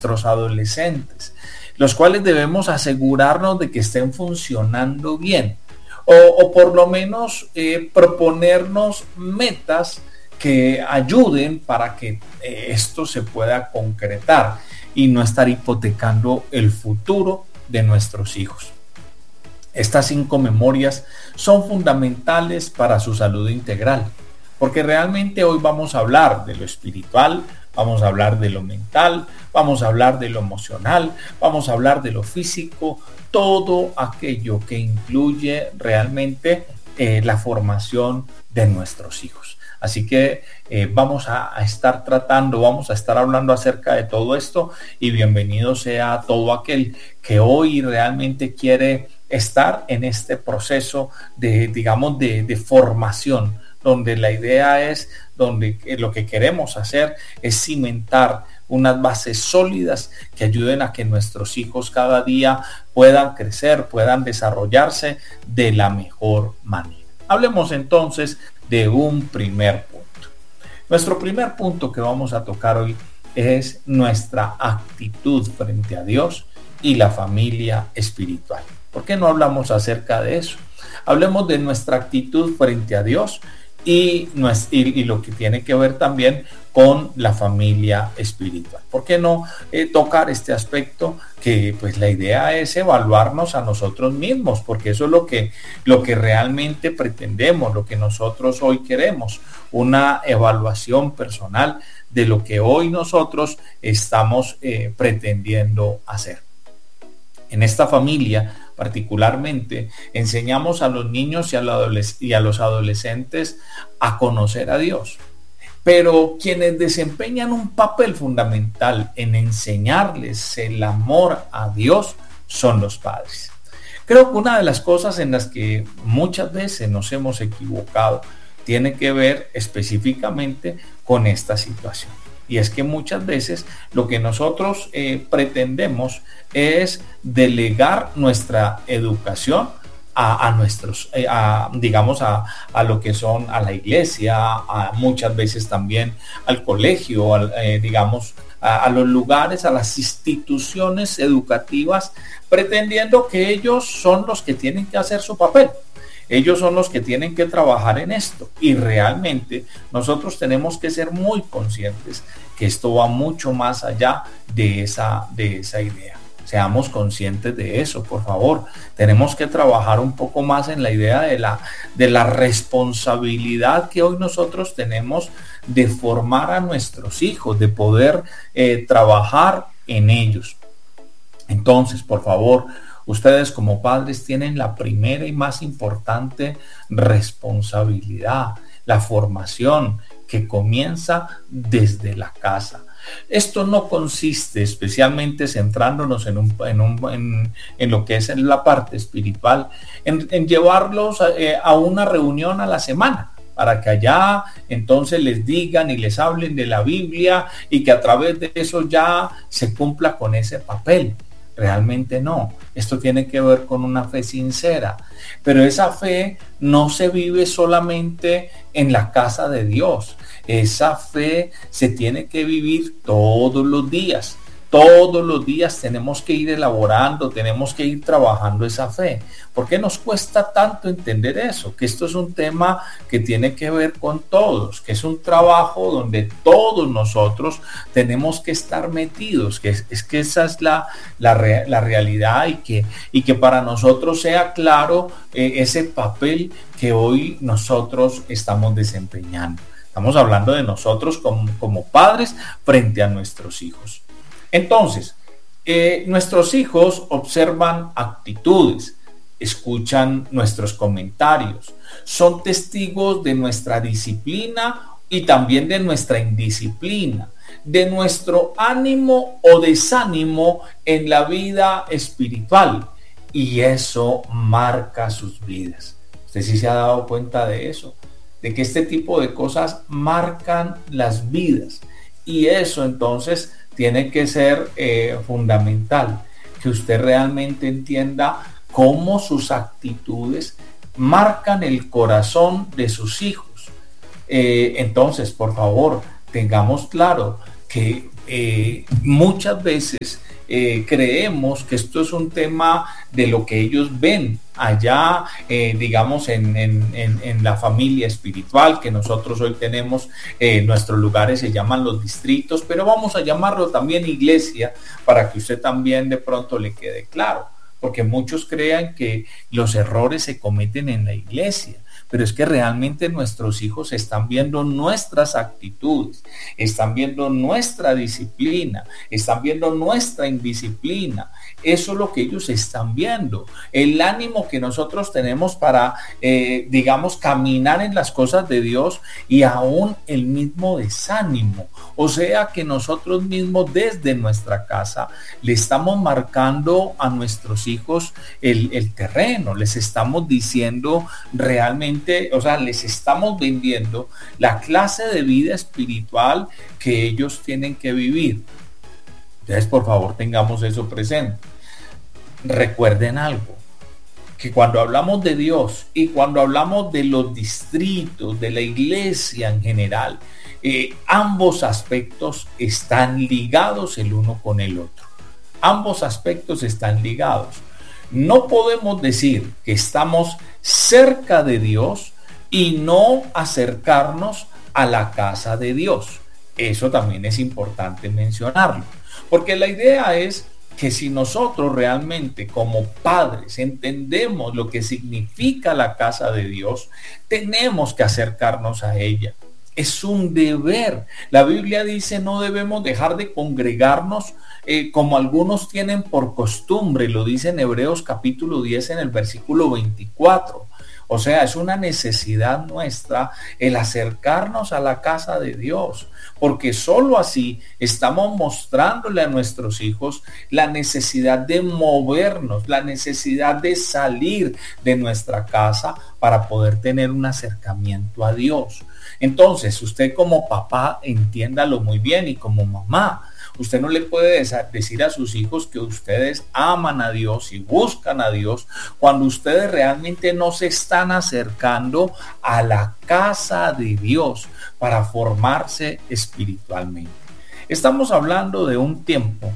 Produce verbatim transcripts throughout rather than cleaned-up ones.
nuestros adolescentes, los cuales debemos asegurarnos de que estén funcionando bien, o, o por lo menos eh, proponernos metas que ayuden para que eh, esto se pueda concretar y no estar hipotecando el futuro de nuestros hijos. Estas cinco memorias son fundamentales para su salud integral, porque realmente hoy vamos a hablar de lo espiritual, vamos a hablar de lo mental, vamos a hablar de lo emocional, vamos a hablar de lo físico, todo aquello que incluye realmente eh, la formación de nuestros hijos. Así que eh, vamos a, a estar tratando, vamos a estar hablando acerca de todo esto, y bienvenido sea todo aquel que hoy realmente quiere estar en este proceso de, digamos, de, de formación, donde la idea es, donde lo que queremos hacer es cimentar unas bases sólidas que ayuden a que nuestros hijos cada día puedan crecer, puedan desarrollarse de la mejor manera. Hablemos entonces de un primer punto. Nuestro primer punto que vamos a tocar hoy es nuestra actitud frente a Dios y la familia espiritual. ¿Por qué no hablamos acerca de eso? Hablemos de nuestra actitud frente a Dios y, y, y lo que tiene que ver también con la familia espiritual. ¿Por qué no eh, tocar este aspecto? Que pues la idea es evaluarnos a nosotros mismos, porque eso es lo que, lo que realmente pretendemos, lo que nosotros hoy queremos, una evaluación personal de lo que hoy nosotros estamos eh, pretendiendo hacer. En esta familia particularmente enseñamos a los niños y a, los y a los adolescentes a conocer a Dios. Pero quienes desempeñan un papel fundamental en enseñarles el amor a Dios son los padres. Creo que una de las cosas en las que muchas veces nos hemos equivocado tiene que ver específicamente con esta situación. Y es que muchas veces lo que nosotros eh, pretendemos es delegar nuestra educación a, a nuestros, eh, a, digamos, a, a lo que son a la iglesia, a muchas veces también al colegio, al, eh, digamos, a, a los lugares, a las instituciones educativas, pretendiendo que ellos son los que tienen que hacer su papel. Ellos son los que tienen que trabajar en esto, y realmente nosotros tenemos que ser muy conscientes que esto va mucho más allá de esa, de esa idea. Seamos conscientes de eso, por favor. Tenemos que trabajar un poco más en la idea de la, de la responsabilidad que hoy nosotros tenemos de formar a nuestros hijos, de poder eh, trabajar en ellos. Entonces, por favor, ustedes como padres tienen la primera y más importante responsabilidad, la formación que comienza desde la casa. Esto no consiste, especialmente centrándonos en, un, en, un, en, en lo que es en la parte espiritual, en, en llevarlos a, eh, a una reunión a la semana, para que allá entonces les digan y les hablen de la Biblia y que a través de eso ya se cumpla con ese papel. Realmente no. Esto tiene que ver con una fe sincera, pero esa fe no se vive solamente en la casa de Dios. Esa fe se tiene que vivir todos los días. Todos los días tenemos que ir elaborando, tenemos que ir trabajando esa fe. ¿Por qué nos cuesta tanto entender eso? Que esto es un tema que tiene que ver con todos, que es un trabajo donde todos nosotros tenemos que estar metidos, que es, es que esa es la, la, re, la realidad, y que, y que para nosotros sea claro eh, ese papel que hoy nosotros estamos desempeñando. Estamos hablando de nosotros como, como padres frente a nuestros hijos. Entonces, eh, nuestros hijos observan actitudes, escuchan nuestros comentarios, son testigos de nuestra disciplina y también de nuestra indisciplina, de nuestro ánimo o desánimo en la vida espiritual, y eso marca sus vidas. ¿Usted sí se ha dado cuenta de eso? De que este tipo de cosas marcan las vidas, y eso entonces tiene que ser eh, fundamental, que usted realmente entienda cómo sus actitudes marcan el corazón de sus hijos. Eh, entonces, por favor, tengamos claro que eh, muchas veces eh, creemos que esto es un tema de lo que ellos ven allá, eh, digamos, en, en, en, en la familia espiritual que nosotros hoy tenemos. Eh, nuestros lugares se llaman los distritos, pero vamos a llamarlo también iglesia para que usted también de pronto le quede claro, porque muchos crean que los errores se cometen en la iglesia. Pero es que realmente nuestros hijos están viendo nuestras actitudes, están viendo nuestra disciplina, están viendo nuestra indisciplina. Eso es lo que ellos están viendo. El ánimo que nosotros tenemos para, eh, digamos, caminar en las cosas de Dios, y aún el mismo desánimo. O sea que nosotros mismos desde nuestra casa le estamos marcando a nuestros hijos el, el terreno, les estamos diciendo realmente, o sea, les estamos vendiendo la clase de vida espiritual que ellos tienen que vivir. Entonces, por favor, tengamos eso presente. Recuerden algo, que cuando hablamos de Dios y cuando hablamos de los distritos, de la iglesia en general, eh, ambos aspectos están ligados el uno con el otro. Ambos aspectos están ligados. No podemos decir que estamos cerca de Dios y no acercarnos a la casa de Dios. Eso también es importante mencionarlo, porque la idea es que si nosotros realmente como padres entendemos lo que significa la casa de Dios, tenemos que acercarnos a ella. Es un deber. La Biblia dice: no debemos dejar de congregarnos eh, como algunos tienen por costumbre. Lo dice en Hebreos capítulo diez en el versículo veinticuatro. O sea, es una necesidad nuestra el acercarnos a la casa de Dios, porque sólo así estamos mostrándole a nuestros hijos la necesidad de movernos, la necesidad de salir de nuestra casa para poder tener un acercamiento a Dios. Entonces, usted como papá, entiéndalo muy bien, y como mamá, usted no le puede decir a sus hijos que ustedes aman a Dios y buscan a Dios cuando ustedes realmente no se están acercando a la casa de Dios para formarse espiritualmente. Estamos hablando de un tiempo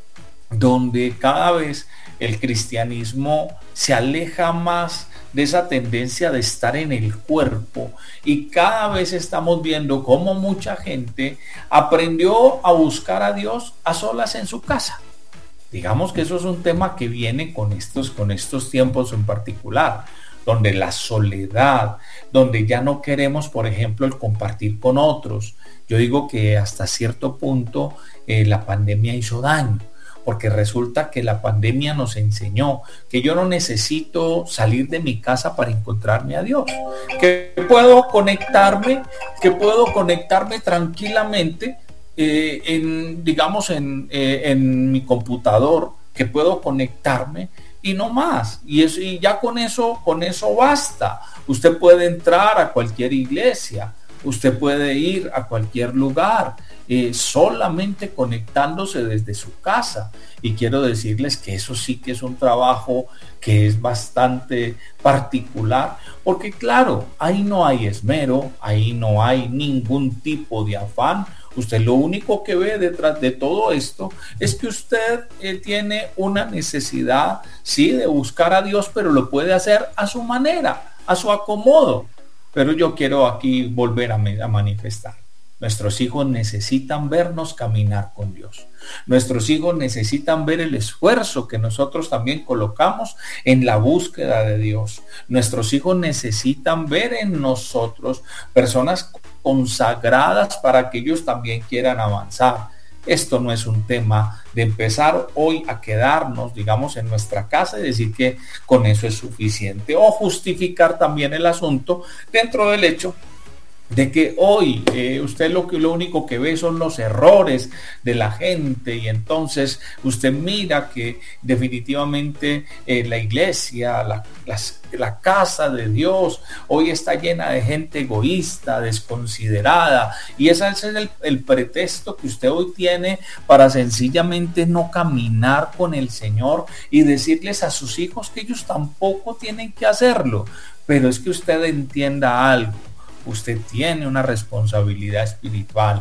donde cada vez el cristianismo se aleja más de esa tendencia de estar en el cuerpo, y cada vez estamos viendo cómo mucha gente aprendió a buscar a Dios a solas en su casa. Digamos que eso es un tema que viene con estos, con estos tiempos en particular, donde la soledad, donde ya no queremos, por ejemplo, el compartir con otros. Yo digo que hasta cierto punto eh, la pandemia hizo daño, porque resulta que la pandemia nos enseñó que yo no necesito salir de mi casa para encontrarme a Dios, que puedo conectarme, que puedo conectarme tranquilamente eh, en, digamos, en, eh, en mi computador, que puedo conectarme y no más. Y, eso, y ya con eso, con eso basta. Usted puede entrar a cualquier iglesia, usted puede ir a cualquier lugar, eh, solamente conectándose desde su casa. Y quiero decirles que eso sí que es un trabajo que es bastante particular, porque claro, ahí no hay esmero, ahí no hay ningún tipo de afán. Usted lo único que ve detrás de todo esto es que usted eh, tiene una necesidad, sí, de buscar a Dios, pero lo puede hacer a su manera, a su acomodo. Pero yo quiero aquí volver a, me, a manifestar. Nuestros hijos necesitan vernos caminar con Dios. Nuestros hijos necesitan ver el esfuerzo que nosotros también colocamos en la búsqueda de Dios. Nuestros hijos necesitan ver en nosotros personas consagradas para que ellos también quieran avanzar. Esto no es un tema de empezar hoy a quedarnos, digamos, en nuestra casa y decir que con eso es suficiente, o justificar también el asunto dentro del hecho de que hoy eh, usted lo que lo único que ve son los errores de la gente, y entonces usted mira que definitivamente eh, la iglesia, la, las, la casa de Dios hoy está llena de gente egoísta, desconsiderada, y ese es el, el pretexto que usted hoy tiene para sencillamente no caminar con el Señor y decirles a sus hijos que ellos tampoco tienen que hacerlo. Pero es que usted entienda algo. Usted tiene una responsabilidad espiritual.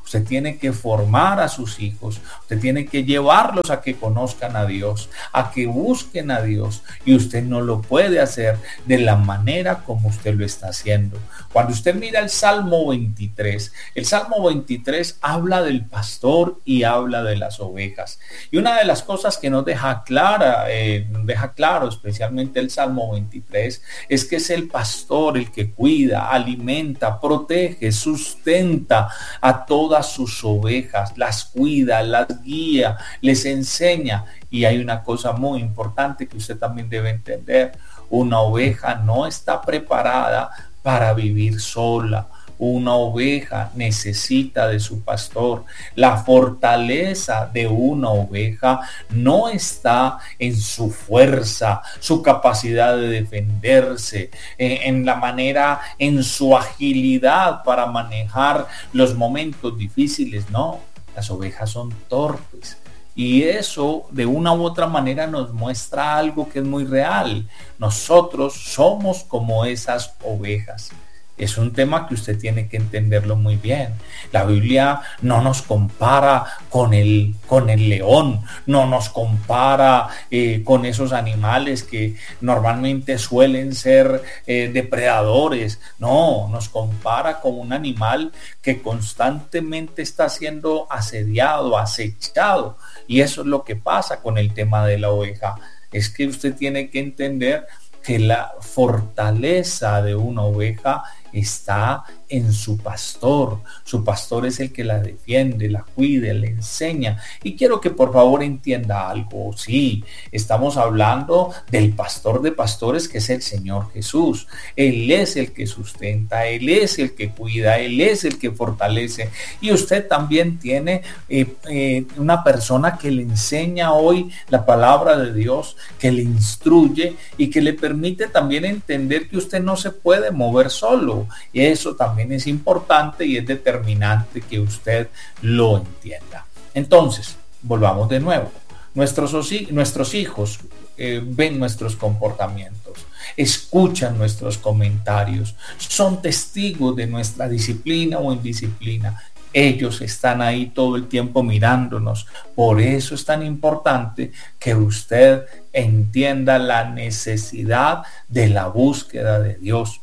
Usted tiene que formar a sus hijos, usted tiene que llevarlos a que conozcan a Dios, a que busquen a Dios, y usted no lo puede hacer de la manera como usted lo está haciendo. Cuando usted mira el Salmo veintitrés, el Salmo veintitrés habla del pastor y habla de las ovejas. Y una de las cosas que nos deja clara, eh, nos deja claro, especialmente el Salmo veintitrés, es que es el pastor el que cuida, alimenta, protege, sustenta a todas sus ovejas, las cuida, las guía, les enseña. Y hay una cosa muy importante que usted también debe entender: una oveja no está preparada para vivir sola. Una oveja necesita de su pastor. La fortaleza de una oveja no está en su fuerza, su capacidad de defenderse, en la manera, en su agilidad para manejar los momentos difíciles. No, las ovejas son torpes. Y eso de una u otra manera nos muestra algo que es muy real. Nosotros somos como esas ovejas. Es un tema que usted tiene que entenderlo muy bien. La Biblia no nos compara con el, con el león, no nos compara eh, con esos animales que normalmente suelen ser eh, depredadores. No, nos compara con un animal que constantemente está siendo asediado, acechado. Y eso es lo que pasa con el tema de la oveja. Es que usted tiene que entender que la fortaleza de una oveja está en su pastor. Su pastor es el que la defiende, la cuida, le enseña. Y quiero que por favor entienda algo. Sí, estamos hablando del pastor de pastores, que es el Señor Jesús. Él es el que sustenta, Él es el que cuida, Él es el que fortalece. Y usted también tiene eh, eh, una persona que le enseña hoy la palabra de Dios, que le instruye y que le permite también entender que usted no se puede mover solo. Y eso también es importante y es determinante que usted lo entienda. Entonces, volvamos de nuevo. Nuestros, nuestros hijos eh, ven nuestros comportamientos, escuchan nuestros comentarios, son testigos de nuestra disciplina o indisciplina. Ellos están ahí todo el tiempo mirándonos. Por eso es tan importante que usted entienda la necesidad de la búsqueda de Dios.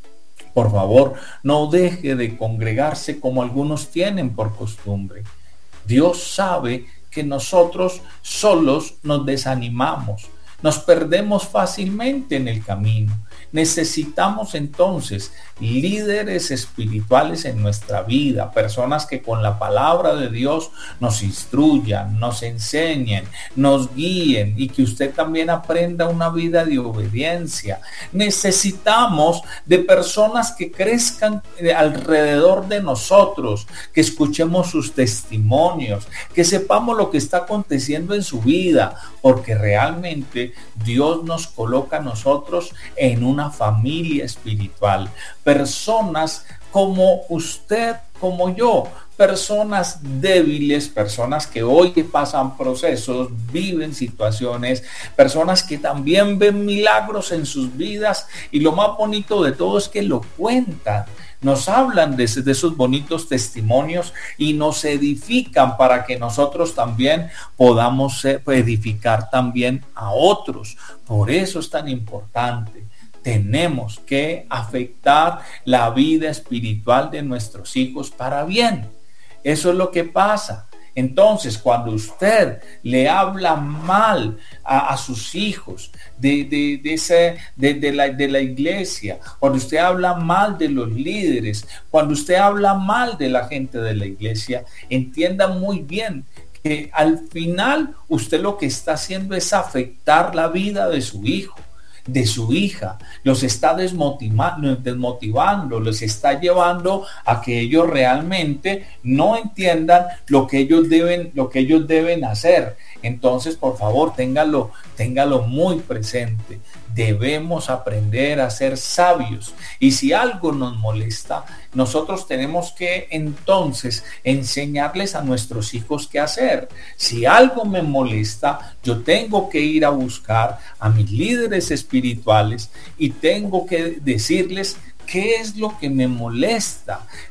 Por favor, no deje de congregarse como algunos tienen por costumbre. Dios sabe que nosotros solos nos desanimamos, nos perdemos fácilmente en el camino. Necesitamos entonces líderes espirituales en nuestra vida, personas que con la palabra de Dios nos instruyan, nos enseñen, nos guíen y que usted también aprenda una vida de obediencia. Necesitamos de personas que crezcan alrededor de nosotros, que escuchemos sus testimonios, que sepamos lo que está aconteciendo en su vida, porque realmente Dios nos coloca a nosotros en una familia espiritual, personas como usted, como yo, personas débiles, personas que hoy pasan procesos, viven situaciones, personas que también ven milagros en sus vidas, y lo más bonito de todo es que lo cuentan. Nos hablan de, de esos bonitos testimonios y nos edifican para que nosotros también podamos edificar también a otros. Por eso es tan importante. Tenemos que afectar la vida espiritual de nuestros hijos para bien. Eso es lo que pasa. Entonces, cuando usted le habla mal a, a sus hijos de, de, de, ese, de, de, la, de la iglesia, cuando usted habla mal de los líderes, cuando usted habla mal de la gente de la iglesia, entienda muy bien que al final usted lo que está haciendo es afectar la vida de su hijo, de su hija, los está desmotivando, desmotivando, los está llevando a que ellos realmente no entiendan lo que ellos deben, lo que ellos deben hacer. Entonces, por favor, téngalo, téngalo muy presente. Debemos aprender a ser sabios, y si algo nos molesta, nosotros tenemos que entonces enseñarles a nuestros hijos qué hacer. Si algo me molesta, yo tengo que ir a buscar a mis líderes espirituales y tengo que decirles qué es lo que me molesta,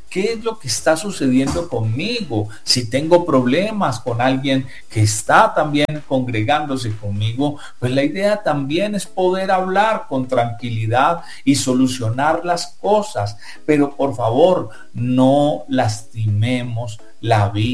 qué es lo que está sucediendo conmigo. Si tengo problemas con alguien que está también congregándose conmigo, pues la idea también es poder hablar con tranquilidad y solucionar las cosas. Pero por favor, no lastimemos la vida